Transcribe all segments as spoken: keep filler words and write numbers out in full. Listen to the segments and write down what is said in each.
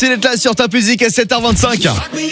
Merci d'être là sur Top Music à sept heures vingt-cinq.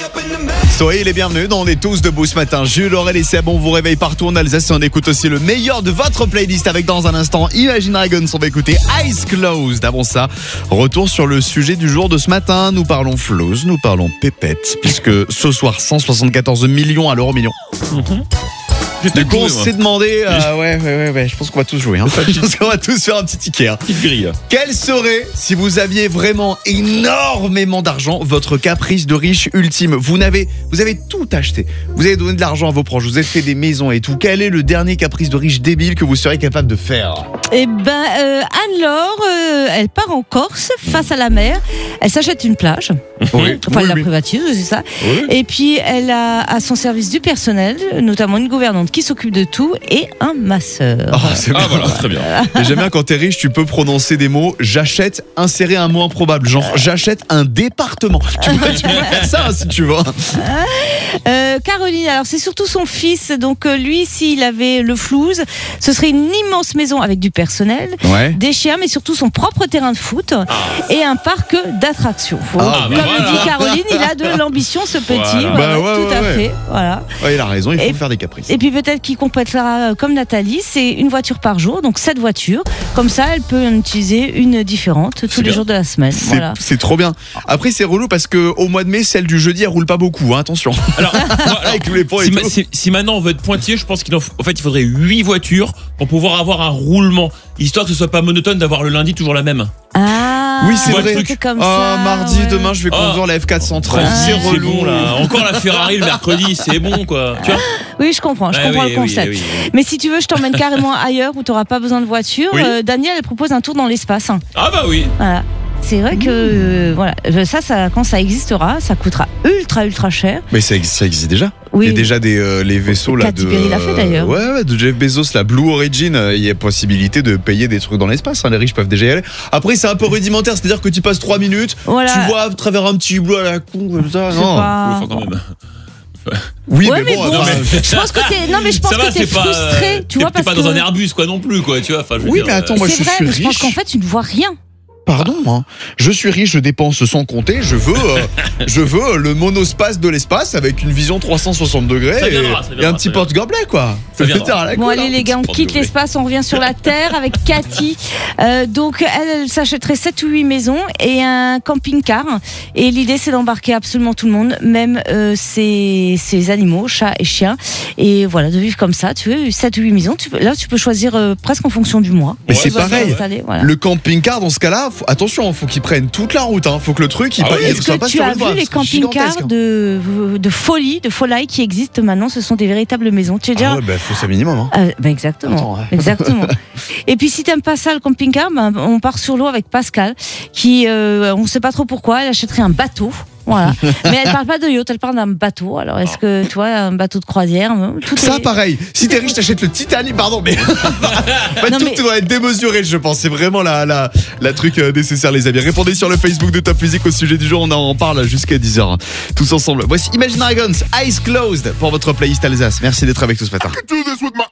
Soyez les bienvenus, on est tous debout ce matin. Jules, Aurel et Seb, on vous réveille partout en Alsace et on écoute aussi le meilleur de votre playlist avec dans un instant Imagine Dragons. On va écouter Eyes Closed. Avant ça, retour sur le sujet du jour de ce matin. Nous parlons flouze, nous parlons pépette, puisque ce soir cent soixante-quatorze millions à l'euro million. Mm-hmm. Du coup, on s'est demandé, euh, ouais, ouais, ouais, ouais, je pense qu'on va tous jouer. Hein. Je pense qu'on va tous faire un petit ticket. Hein. Petite grille. Quel serait, si vous aviez vraiment énormément d'argent, votre caprice de riche ultime? Vous n'avez, vous avez tout acheté. Vous avez donné de l'argent à vos proches. Vous avez fait des maisons et tout. Quel est le dernier caprice de riche débile que vous seriez capable de faire? Eh ben, euh, Anne-Laure, euh, elle part en Corse, face à la mer. Elle s'achète une plage. Oui. Enfin, oui, elle la oui. privatise, c'est ça. Oui. Et puis, elle a à son service du personnel, notamment une gouvernante qui s'occupe de tout et un masseur. Oh, c'est Ah bien. voilà, très bien. Et j'aime bien quand t'es riche, tu peux prononcer des mots. J'achète, insérer un mot improbable. Genre, j'achète un département. Tu peux, tu peux faire ça hein, si tu veux. Euh, Caroline, alors c'est surtout son fils. Donc, euh, lui, s'il avait le flouze, ce serait une immense maison avec du personnel, Ouais. des chiens, mais surtout son propre terrain de foot et un parc d'attractions. Faut- Ah, Comme bah le voilà. dit Caroline, il a de l'ambition, ce petit. Voilà. Voilà, Bah ouais, tout ouais, à ouais. fait. Voilà. Ouais, il a raison, il faut Et- faire des caprices. Et puis peut-être qu'il complétera euh, comme Nathalie, c'est une voiture par jour, donc sept voitures. Comme ça, elle peut en utiliser une différente tous les bien. jours de la semaine. C'est, Voilà. c'est trop bien. Après, c'est relou parce que au mois de mai, celle du jeudi, elle roule pas beaucoup. Hein, attention. Alors, moi, alors, Avec tous les points et si, tout. ma- si- si maintenant on veut être pointillé, je pense qu'il en, f- en fait, il faudrait huit voitures pour pouvoir avoir un roulement, histoire que ce soit pas monotone d'avoir le lundi toujours la même. Ah, Oui, c'est vrai. c'était Truc. comme Ah, ça, mardi, ouais. demain, je vais Ah. conduire la F quatre cent trente. Vas-y, c'est relou. bon là. Encore la Ferrari le mercredi, c'est bon quoi. Tu vois Oui, je comprends, je Ouais, comprends oui, le concept. oui, oui, oui. Mais si tu veux, je t'emmène carrément ailleurs où tu n'auras pas besoin de voiture. Oui. Euh, Daniel, elle propose un tour dans l'espace. hein. Ah bah oui. Voilà. C'est vrai que euh, voilà, ça, ça, quand ça existera, ça coûtera ultra, ultra cher. Mais ça, existe- ça existe déjà. Oui. Il y a déjà des, euh, les vaisseaux là Katy de. Perry l'a fait, d'ailleurs. Ouais, ouais, de Jeff Bezos, la Blue Origin. euh, Il y a possibilité de payer des trucs dans l'espace. hein, les riches peuvent déjà y aller. Après, c'est un peu rudimentaire, c'est-à-dire que tu passes trois minutes, Voilà. tu vois à travers un petit hublot à la con comme ça. C'est Non. pas- Oui, enfin, quand même. Oui, Ouais, mais bon, mais bon, enfin, Je pense que t'es, non mais je pense Ça va, que t'es c'est pas. frustré, euh, tu t'es- vois, t'es parce pas dans que un Airbus quoi non plus quoi, tu vois. Enfin, je veux Oui, dire, mais attends, euh, moi, c'est je vrai, suis mais je pense riche. qu'en fait, tu ne vois rien. Pardon, hein. Je suis riche, je dépense sans compter. Je veux, euh, je veux le monospace de l'espace avec une vision trois cent soixante degrés Ça et, viendra, ça et viendra, un petit ça porte-gobelet, quoi. Ça Je veux viendra. dire, à la Bon, cool, allez hein. les gars, on Petit quitte porte-gobelet. l'espace, on revient sur la Terre avec Cathy. Euh, donc, elle, elle s'achèterait sept ou huit maisons et un camping-car. Et l'idée, c'est d'embarquer absolument tout le monde, même euh, ses, ses animaux, chats et chiens. Et voilà, de vivre comme ça. Tu veux, sept ou huit maisons. Tu peux, là, tu peux choisir euh, presque en fonction du mois. Mais Ouais, c'est ça, pareil. ouais. Installer, voilà. Le camping-car, dans ce cas-là, faut- attention, faut qu'il prenne toute la route. Hein. Faut que le truc, il, Ah pa- oui, il Est-ce soit que pas tu sur as le vu bras, les c'est gigantesque, camping-cars hein. de, de folie, de folie qui existent maintenant? Ce sont des véritables maisons. Tu veux dire, Ah ouais, bah, faut ça minimum. Hein. Euh, ben exactement, Attends, ouais. exactement. Et puis si t'aimes pas ça le camping-car, ben, on part sur l'eau avec Pascal, qui euh, on sait pas trop pourquoi, elle achèterait un bateau. Voilà. Mais elle parle pas de yacht, elle parle d'un bateau. Alors est-ce que tu vois un bateau de croisière, tout Ça, est... pareil. Si t'es riche, t'achètes le Titanic. Pardon, mais en fait, Non, tout mais- doit être démesuré, je pense. C'est vraiment la, la, la truc euh, nécessaire, les amis. Répondez sur le Facebook de Top Music au sujet du jour. On en parle jusqu'à dix heures. Tous ensemble. Voici Imagine Dragons, Eyes Closed pour votre playlist Alsace. Merci d'être avec nous ce matin.